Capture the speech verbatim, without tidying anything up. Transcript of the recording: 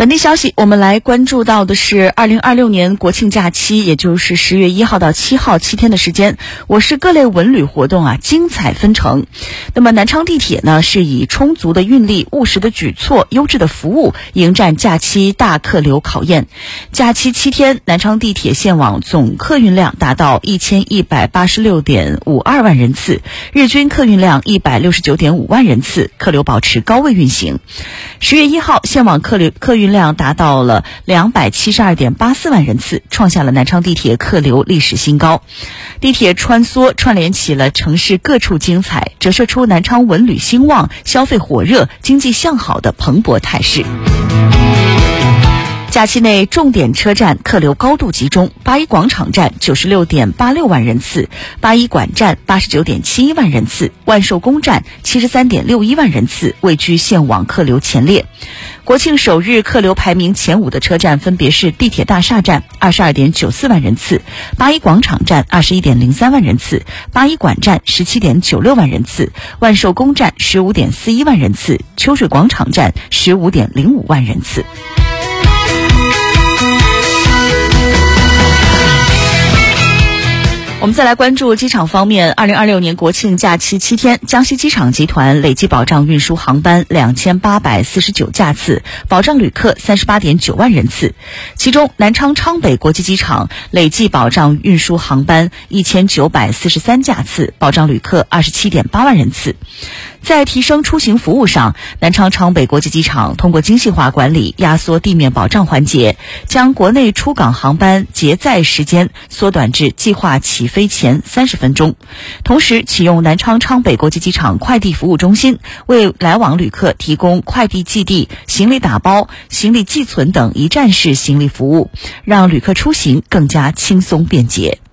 本地消息，我们来关注到的是二零二六年国庆假期，也就是十月一号到七号七天的时间，我市各类文旅活动啊精彩纷呈。那么南昌地铁呢，是以充足的运力、务实的举措、优质的服务，迎战假期大客流考验。假期七天，南昌地铁线网总客运量达到一千一百八十六点五二万人次，日均客运量一百六十九点五万人次，客流保持高位运行。十月一号，线网客流客运量达到了两百七十二点八四万人次，创下了南昌地铁客流历史新高。地铁穿梭串联起了城市各处精彩，折射出南昌文旅兴旺、消费火热、经济向好的蓬勃态势。假期内重点车站客流高度集中，八一广场站九十六点八六万人次，八一馆站八十九点七一万人次，万寿宫站七十三点六一万人次，位居线网客流前列。国庆首日客流排名前五的车站分别是地铁大厦站二十二点九四万人次，八一广场站二十一点零三万人次，八一馆站十七点九六万人次，万寿宫站十五点四一万人次，秋水广场站十五点零五万人次。我们再来关注机场方面，二零二六年国庆假期七天，江西机场集团累计保障运输航班两千八百四十九架次，保障旅客三十八点九万人次。其中，南昌昌北国际机场累计保障运输航班一千九百四十三架次，保障旅客二十七点八万人次。在提升出行服务上，南昌昌北国际机场通过精细化管理，压缩地面保障环节，将国内出港航班结载时间缩短至计划起飞前三十分钟。同时，启用南昌昌北国际机场快递服务中心，为来往旅客提供快递寄递、行李打包、行李寄存等一站式行李服务，让旅客出行更加轻松便捷。